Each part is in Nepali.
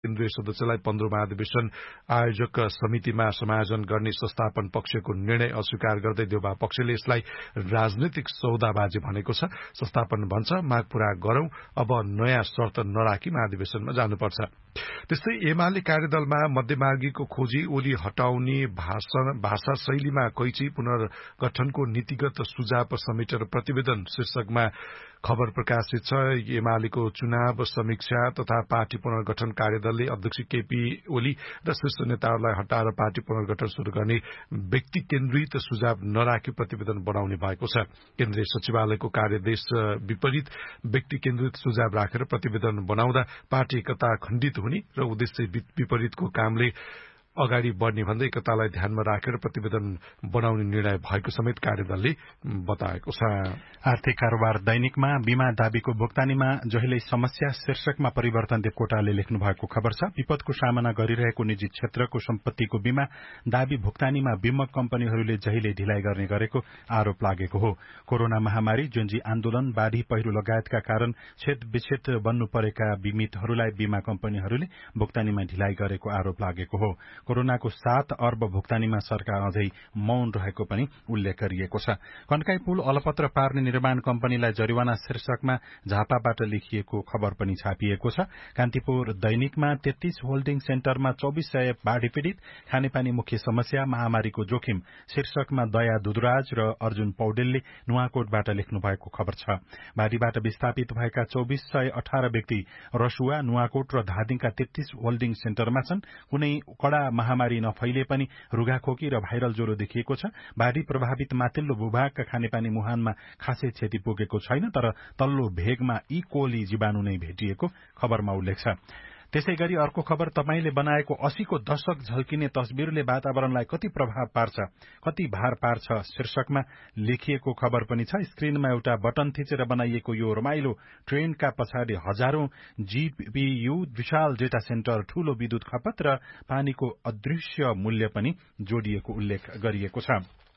केन्द्रीय सदस्यलाई 15 महाधिवेशन आयोजक समितिमा समायोजन गर्ने संस्थापन पक्षको निर्णय अस्वीकार गर्दै देउबा पक्षले यसलाई राजनैतिक सौदाबाजी भनेको छ। संस्थापन भन्छ माग पूरा गरौं, अब नयाँ शर्त नराखी महाधिवेशनमा जानुपर्छ। त्यस्तै एमाले कार्यदलमा मध्यमार्गीको खोजी, ओली हटाउने भाषा शैलीमा कैची, पुनर्गठनको नीतिगत सुझाव समेटेर प्रतिवेदन शीर्षकमा खबर प्रकाशित छ। एमालेको चुनाव समीक्षा तथा पार्टी पुनर्गठन कार्यदलले अध्यक्ष केपी ओली र शीर्ष नेताहरूलाई हटाएर पार्टी पुनर्गठन शुरू गर्ने व्यक्ति केन्द्रित सुझाव नराखी प्रतिवेदन बनाउने भएको छ। केन्द्रीय सचिवालयको कार्यदेश विपरीत व्यक्ति केन्द्रित सुझाव राखेर प्रतिवेदन बनाउँदा पार्टी एकता खण्डित हुने र उद्देश्य विपरीतको कामले अगाडि बढ्ने भन्दै एकतालाई ध्यानमा राखेर प्रतिवेदन बनाउने निर्णय भएको समेत कार्यदलले बताएको छ। आर्थिक कारोबार दैनिकमा बीमा दाबीको भुक्तानीमा जहिल्यै समस्या शीर्षकमा परिवर्तन देवकोटाले लेख्नु भएको खबर छ। विपदको सामना गरिरहेको निजी क्षेत्रको सम्पत्तिको बीमा दाबी भुक्तानीमा बीमक कम्पनीहरूले जहिले ढिलाइ गर्ने गरेको आरोप लागेको हो। कोरोना महामारी, जुन्जी आन्दोलन, बाढ़ी पहिरो लगायतका कारण क्षत बन्नु परेका बीमितहरूलाई बीमा कम्पनीहरूले भुक्तानीमा ढिलाइ गरेको आरोप लागेको हो। कोरोनाको 7 अर्ब भुक्तानीमा सरकार अझै मौन रहेको पनि उल्लेख गरिएको छ। कन्काई पुल अलपत्र पार्ने निर्माण कम्पनीलाई जरिवाना शीर्षकमा झापाबाट लेखिएको खबर पनि छापिएको छ। कान्तिपुर दैनिकमा 33 होल्डिङ सेन्टरमा 2400 बाढ़ी पीड़ित, खानेपानी मुख्य समस्या, महामारीको जोखिम शीर्षकमा दया दुधराज र अर्जुन पौडेलले नुवाकोटबाट लेख्नु भएको खबर छ। बाढ़ीबाट विस्थापित भएका 2418 व्यक्ति रसुवा, नुवाकोट र धादिङका 33 होल्डिङ सेन्टरमा छन्। कुनै कड़ा महामारी नफैले पनि रुगाखोकी र भाइरल ज्वरो देखिएको छ। बाढ़ी प्रभावित माथिल्लो भूभागका खानेपानी मुहानमा खासै क्षति पुगेको छैन, तर तल्लो भेगमा ई कोली जीवाणु नै भेटिएको खबरमा उल्लेख छ। त्यसैगरी अर्को खबर, तपाईले बनाएको 80 को दशक झल्किने तस्बिरले वातावरणलाई कति प्रभाव पार्छ, कति भार पार्छ शीर्षकमा लेखिएको खबर पनि छ। स्क्रिनमा एउटा बटन थिचेर बनाइएको यो रमाइलो ट्रेनका पछाडि हजारौं जीपीयू, विशाल डेटा सेन्टर, ठूलो विद्युत खपत र पानीको अदृश्य मूल्य पनि जोडिएको उल्लेख गरिएको छ।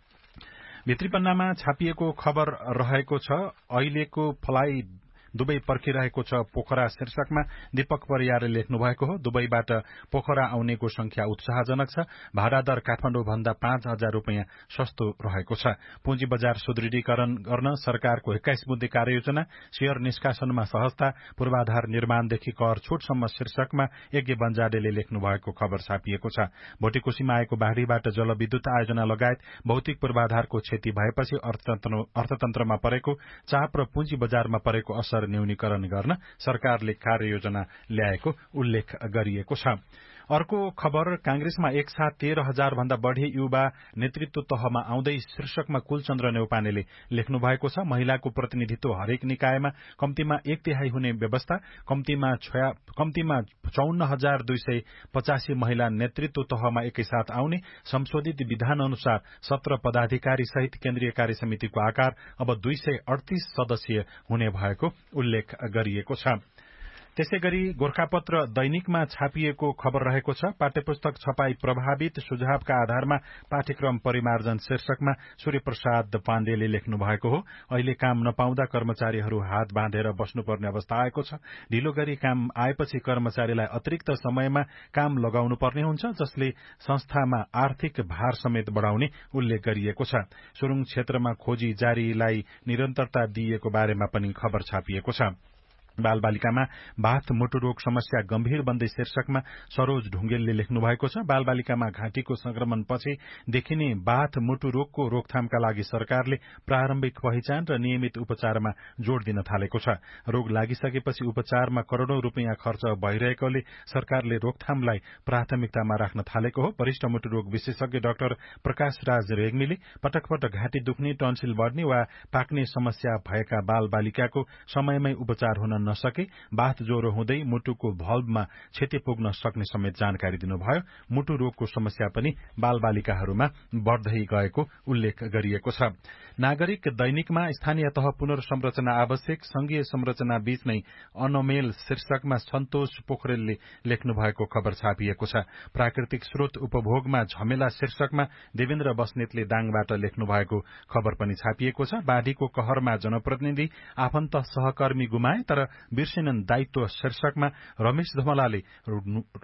भित्री पन्नामा छापिएको खबर रहेको छ, अहिलेको फ्लाइ दुबई पर्खिरहेको छ पोखरा शीर्षकमा दीपक परियारले लेख्नु भएको हो। दुबईबाट पोखरा आउनेको संख्या उत्साहजनक छ। भाडा दर काठमाडौँ भन्दा 5000 रुपियाँ सस्तो रहेको छ। पुँजी बजार सुदृढीकरण गर्न सरकारको 21 बुँदे कार्ययोजना, शेयर निष्कासनमा सहजता, पूर्वाधार निर्माणदेखि कर छुटसम्म शीर्षकमा यज्ञ बन्जाडेले लेख्नु भएको खबर छापिएको छ। भोटेकोशीमा आएको बाढ़ीबाट जलविद्युत आयोजना लगायत भौतिक पूर्वाधारको क्षति भएपछि अर्थतन्त्रमा परेको चाप र पुँजी बजारमा परेको असर न्यूनीकरण गर्न सरकारले कार्ययोजना ल्याएको उल्लेख गरिएको छ। अर्को खबर, कांग्रेसमा एकसाथ 13,000 भन्दा बढ़ी युवा नेतृत्व तहमा आउँदै शीर्षकमा कुलचन्द्र नेउपानेले लेख्नु भएको छ। महिलाको प्रतिनिधित्व हरेक निकायमा कम्तीमा 1/3 हुने व्यवस्था, कम्तीमा 54,285 महिला नेतृत्व तहमा एकैसाथ आउने, संशोधित विधान अनुसार 17 पदाधिकारी सहित केन्द्रीय कार्य समितिको आकार अब 238 सदस्यीय हुने भएको उल्लेख गरिएको छ। त्यसैगरी गोरखापत्र दैनिकमा छापिएको खबर रहेको छ, पाठ्यपुस्तक छपाई प्रभावित, सुझावका आधारमा पाठ्यक्रम परिमार्जन शीर्षकमा सूर्यप्रसाद पाण्डेले लेख्नु भएको हो। अहिले काम नपाउँदा कर्मचारीहरू हात बाँधेर बस्नुपर्ने अवस्था आएको छ। ढिलो गरी काम आएपछि कर्मचारीलाई अतिरिक्त समयमा काम लगाउनु पर्ने हुन्छ, जसले संस्थामा आर्थिक भार समेत बढ़ाउने उल्लेख गरिएको छ। सुरुङ क्षेत्रमा खोजी जारीलाई निरन्तरता दिइएको बारेमा पनि खबर छापिएको छ। बालबालिकामा बाथ मुटु रोग समस्या गम्भीर बन्दै शीर्षकमा सरोज ढुंगेलले लेख्नु भएको छ। बालबालिकामा घाँटीको संक्रमणपछि देखिने बाथ मुटु रोगको रोकथामका लागि सरकारले प्रारम्भिक पहिचान र नियमित उपचारमा जोड़ दिन थालेको छ। रोग लागिसकेपछि उपचारमा करोड़ौं रुपियाँ खर्च भइरहेकोले सरकारले रोकथामलाई प्राथमिकतामा राख्न थालेको हो। वरिष्ठ मुटु रोग विशेषज्ञ डाक्टर प्रकाश राज रेग्मीले पटक पटक घाँटी दुख्ने, टन्सिल बढ़ने वा पाक्ने समस्या भएका बालबालिकाको समयमै उपचार हुन नसके बाथ ज्वरो हुँदै मुटुको भल्भमा क्षति पुग्न सक्ने समेत जानकारी दिनुभयो। मुटु रोगको समस्या पनि बालबालिकाहरूमा बढ़दै गएको उल्लेख गरिएको छ। नागरिक दैनिकमा स्थानीय तह पुनर्संरचना आवश्यक, संघीय संरचना बीच नै अनमेल शीर्षकमा सन्तोष पोखरेलले लेख्नु भएको खबर छापिएको छ। प्राकृतिक स्रोत उपभोगमा झमेला शीर्षकमा देवेन्द्र बस्नेतले दाङबाट लेख्नु भएको खबर पनि छापिएको छ। बाढ़ीको कहरमा जनप्रतिनिधि, आफन्त, सहकर्मी गुमाए, तर बिर्सिनन् दायित्व शीर्षकमा रमेश धमलाले